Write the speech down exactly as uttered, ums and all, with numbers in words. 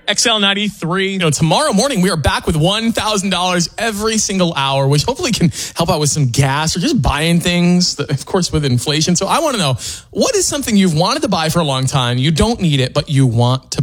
X L ninety-three. You know, tomorrow morning, we are back with one thousand dollars every single hour, which hopefully can help out with some gas or just buying things, that, of course, with inflation. So I want to know, what is something you've wanted to buy for a long time? You don't need it, but you want to